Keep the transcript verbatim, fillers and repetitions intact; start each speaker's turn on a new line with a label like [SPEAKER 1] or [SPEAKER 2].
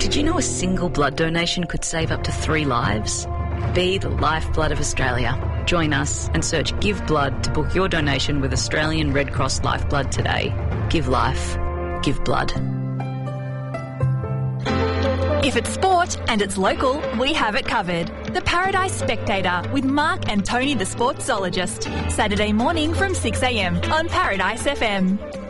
[SPEAKER 1] Did you know a single blood donation could save up to three lives? Be the lifeblood of Australia. Join us and search Give Blood to book your donation with Australian Red Cross Lifeblood today. Give life. Give blood.
[SPEAKER 2] If it's sport and it's local, we have it covered. The Paradise Spectator with Mark and Tony the Sportsologist. Saturday morning from six a m on Paradise F M.